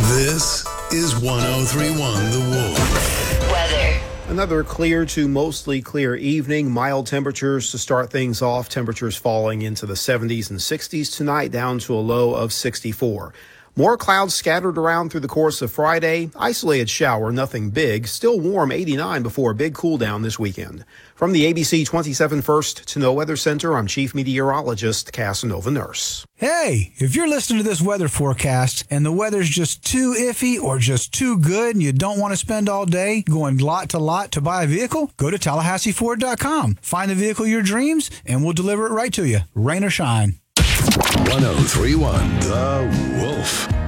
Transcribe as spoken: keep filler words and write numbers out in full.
This is one oh three point one The Wolf. Weather. Another clear to mostly clear evening. Mild temperatures to start things off. Temperatures falling into the seventies and sixties tonight, down to a low of sixty-four. More clouds scattered around through the course of Friday. Isolated shower, nothing big. Still warm, eighty-nine, before a big cool down this weekend. From the A B C twenty-seven First to Know Weather Center, I'm Chief Meteorologist Casanova Nurse. Hey, if you're listening to this weather forecast and the weather's just too iffy or just too good and you don't want to spend all day going lot to lot to buy a vehicle, go to Tallahassee Ford dot com. Find the vehicle of your dreams and we'll deliver it right to you, rain or shine. one oh three point one The Wolf.